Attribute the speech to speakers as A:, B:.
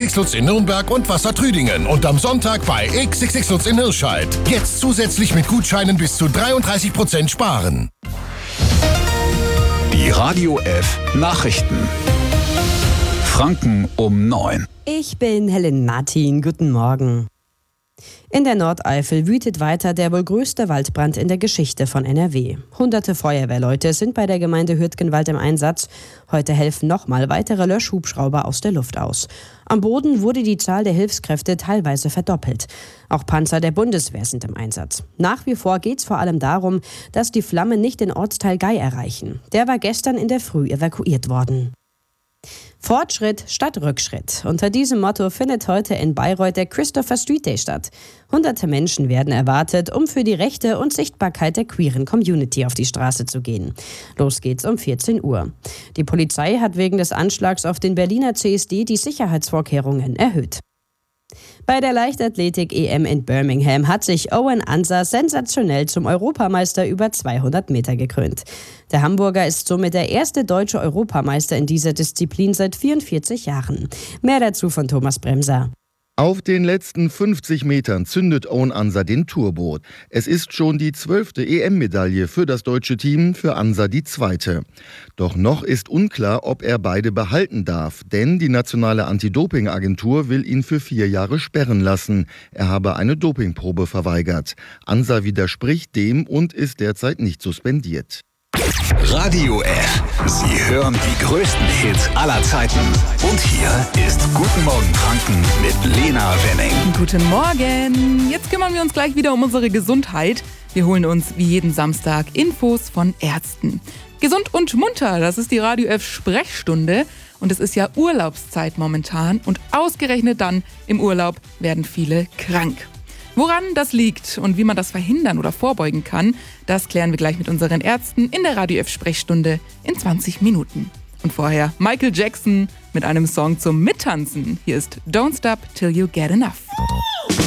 A: XXX Lutz in Nürnberg und Wassertrüdingen und am Sonntag bei XXX Lutz in Hirscheid. Jetzt zusätzlich mit Gutscheinen bis zu 33% sparen.
B: Die Radio F Nachrichten. Franken um 9.
C: Ich bin Helen Martin. Guten Morgen. In der Nordeifel wütet weiter der wohl größte Waldbrand in der Geschichte von NRW. Hunderte Feuerwehrleute sind bei der Gemeinde Hürtgenwald im Einsatz. Heute helfen nochmal weitere Löschhubschrauber aus der Luft aus. Am Boden wurde die Zahl der Hilfskräfte teilweise verdoppelt. Auch Panzer der Bundeswehr sind im Einsatz. Nach wie vor geht es vor allem darum, dass die Flammen nicht den Ortsteil Gei erreichen. Der war gestern in der Früh evakuiert worden. Fortschritt statt Rückschritt. Unter diesem Motto findet heute in Bayreuth der Christopher Street Day statt. Hunderte Menschen werden erwartet, um für die Rechte und Sichtbarkeit der queeren Community auf die Straße zu gehen. Los geht's um 14 Uhr. Die Polizei hat wegen des Anschlags auf den Berliner CSD die Sicherheitsvorkehrungen erhöht. Bei der Leichtathletik-EM in Birmingham hat sich Owen Ansa sensationell zum Europameister über 200 Meter gekrönt. Der Hamburger ist somit der erste deutsche Europameister in dieser Disziplin seit 44 Jahren. Mehr dazu von Thomas Bremser.
D: Auf den letzten 50 Metern zündet Owen Ansa den Turbo. Es ist schon die 12. EM-Medaille für das deutsche Team, für Ansa die 2. Doch noch ist unklar, ob er beide behalten darf, denn die nationale Anti-Doping-Agentur will ihn für 4 Jahre sperren lassen. Er habe eine Dopingprobe verweigert. Ansa widerspricht dem und ist derzeit nicht suspendiert.
B: Radio F. Sie hören die größten Hits aller Zeiten. Und hier ist Guten Morgen Franken mit Lena Wenning.
E: Guten Morgen. Jetzt kümmern wir uns gleich wieder um unsere Gesundheit. Wir holen uns wie jeden Samstag Infos von Ärzten. Gesund und munter, das ist die Radio F Sprechstunde. Und es ist ja Urlaubszeit momentan. Und ausgerechnet dann im Urlaub werden viele krank. Woran das liegt und wie man das verhindern oder vorbeugen kann, das klären wir gleich mit unseren Ärzten in der Radio F Sprechstunde in 20 Minuten. Und vorher Michael Jackson mit einem Song zum Mittanzen. Hier ist Don't Stop Till You Get Enough.